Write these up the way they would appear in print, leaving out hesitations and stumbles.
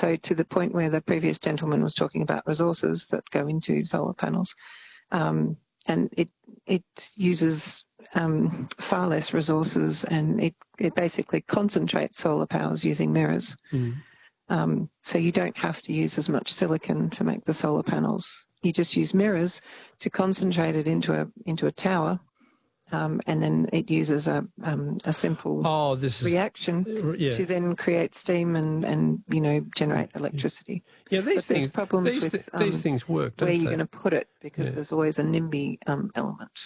So to the point where the previous gentleman was talking about resources that go into solar panels, and it uses far less resources, and it basically concentrates solar powers using mirrors. So you don't have to use as much silicon to make the solar panels. You just use mirrors to concentrate it into a tower, and then it uses a simple reaction to then create steam and generate electricity. Yeah, these things work. Where you're going to put it, because there's always a NIMBY element.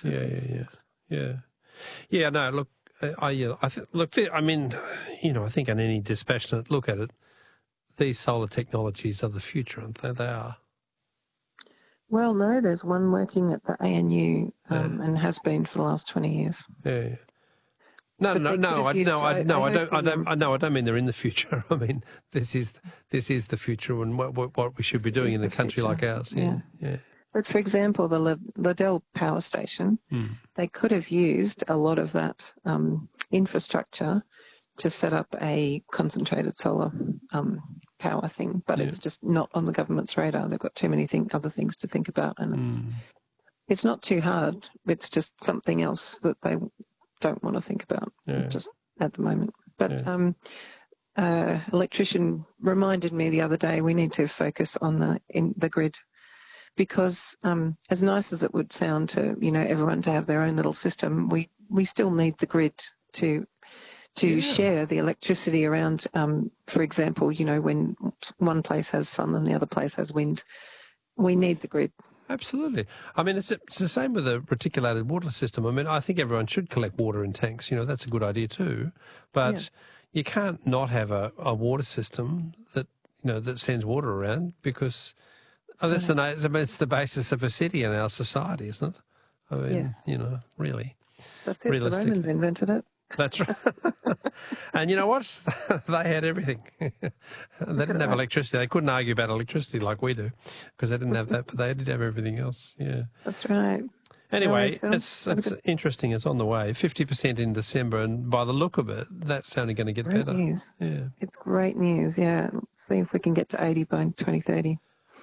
Yeah. No, look, I think on any dispassionate look at it, these solar technologies are the future, aren't they? They are. Well, no, there's one working at the ANU and has been for the last 20 years. Yeah. No, I don't mean they're in the future. I mean, this is the future, and what we should be doing in a country like ours. Yeah. But for example, the Liddell Power Station, they could have used a lot of that infrastructure to set up a concentrated solar power thing, but it's just not on the government's radar. They've got too many other things to think about, and it's not too hard. It's just something else that they don't want to think about just at the moment. But electrician reminded me the other day we need to focus on the grid, because as nice as it would sound to everyone to have their own little system, we still need the grid to share the electricity around. For example, when one place has sun and the other place has wind, we need the grid. Absolutely. I mean, it's the same with a reticulated water system. I mean, I think everyone should collect water in tanks. That's a good idea too. But you can't not have a water system that sends water around, because it's the basis of a city in our society, isn't it? I mean, really. That's it. The Romans invented it. That's right. And you know what? They had everything. They didn't have electricity. They couldn't argue about electricity like we do, because they didn't have that, but they did have everything else. Yeah. That's right. Anyway, it's interesting. It's on the way. 50% in December, and by the look of it, that's only going to get better. News. Yeah. It's great news, yeah. Let's see if we can get to 80 by 2030.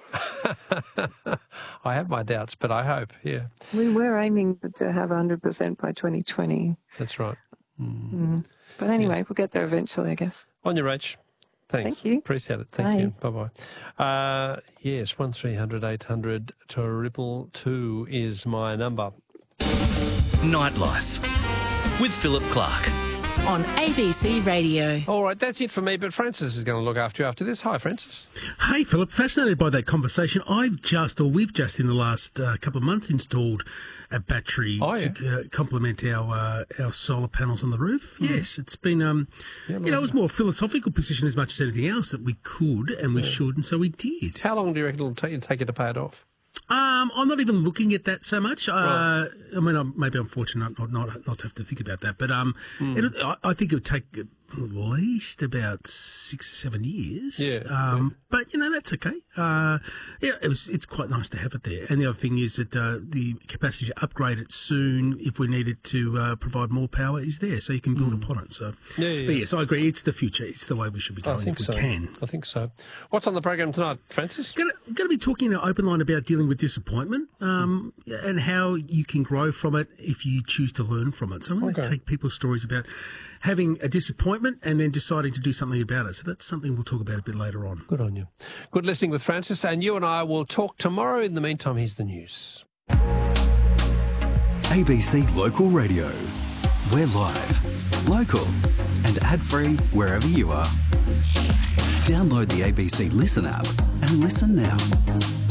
I have my doubts, but I hope, yeah. We were aiming to have 100% by 2020. That's right. But anyway, we'll get there eventually, I guess. On your Rach. Thanks. Thank you. Appreciate it. Thank you. Bye-bye. Yes, 1300 800 222 is my number. Nightlife with Philip Clark. On ABC Radio. All right, that's it for me, but Francis is going to look after you after this. Hi, Francis. Hey, Philip. Fascinated by that conversation. We've just in the last couple of months installed a battery to complement our solar panels on the roof. Yes, it's been, it was more a philosophical position as much as anything else, that we could and we should, and so we did. How long do you reckon it'll take you to pay it off? I'm not even looking at that so much. Right. I mean, maybe I'm fortunate not to have to think about that. But I think it would take at least about 6 or 7 years. But that's okay. It's quite nice to have it there. And the other thing is that the capacity to upgrade it soon, if we needed to provide more power, is there, so you can build upon it. So, But yes, I agree. It's the future. It's the way we should be going. I think so. What's on the program tonight, Francis? Going to be talking in an open line about dealing with disappointment and how you can grow from it if you choose to learn from it. So I'm going to take people's stories about having a disappointment and then deciding to do something about it. So that's something we'll talk about a bit later on. Good on you. Good listening with Francis, and you and I will talk tomorrow. In the meantime, here's the news. ABC Local Radio. We're live, local and ad-free wherever you are. Download the ABC Listen app and listen now.